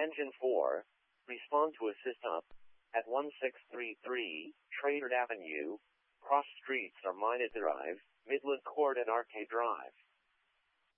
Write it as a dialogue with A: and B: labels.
A: Engine 4, respond to assist up. At 1633, Trader Avenue, cross streets are Minot Drive, Midland Court and Arcade Drive.